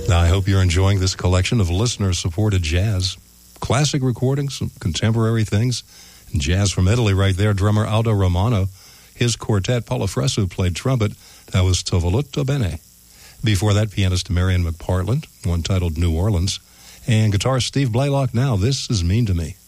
Now, I hope you're enjoying this collection of listener-supported jazz. Classic recordings, some contemporary things, and jazz from Italy right there. Drummer Aldo Romano, his quartet, Paolo Fresu played trumpet. That was T'ho voluto bene. Before that, pianist Marion McPartland, one titled New Orleans. And guitarist Steve Blaylock, now This Is Mean to Me.